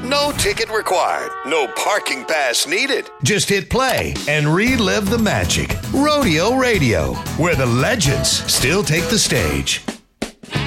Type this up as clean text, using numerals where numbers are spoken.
No ticket required. No parking pass needed. Just hit play and relive the magic. Rodeo Radio, where the legends still take the stage.